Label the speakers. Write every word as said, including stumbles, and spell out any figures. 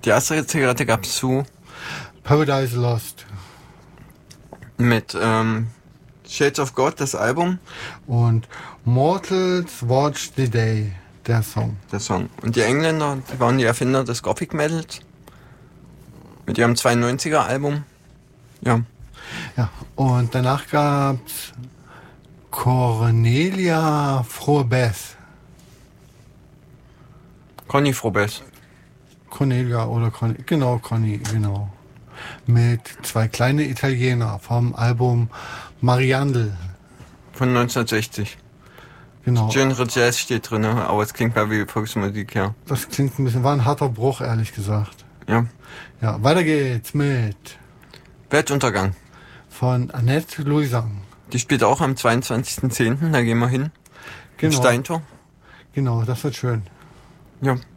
Speaker 1: Die erste Zigarette gab's zu
Speaker 2: Paradise Lost.
Speaker 1: Mit ähm, Shades of God, das Album.
Speaker 2: Und Mortals Watch the Day, der Song.
Speaker 1: Der Song. Und die Engländer, die waren die Erfinder des Gothic Metals. Mit ihrem zweiundneunziger Album. Ja.
Speaker 2: Ja, und danach gab's Cornelia Frohbess.
Speaker 1: Conny Frohbess.
Speaker 2: Cornelia oder Conny, genau, Conny, genau. Mit zwei kleine Italiener vom Album Mariandel.
Speaker 1: Von neunzehnhundertsechzig.
Speaker 2: Genau.
Speaker 1: Genre Jazz steht drin, aber es klingt mehr wie Volksmusik, ja.
Speaker 2: Das klingt ein bisschen, war ein harter Bruch, ehrlich gesagt.
Speaker 1: Ja.
Speaker 2: Ja, weiter geht's mit
Speaker 1: Weltuntergang.
Speaker 2: von Annette Louisan.
Speaker 1: Die spielt auch am zweiundzwanzigsten zehnten, da gehen wir hin.
Speaker 2: Genau.
Speaker 1: Im Steintor.
Speaker 2: Genau, das wird schön.
Speaker 1: Ja.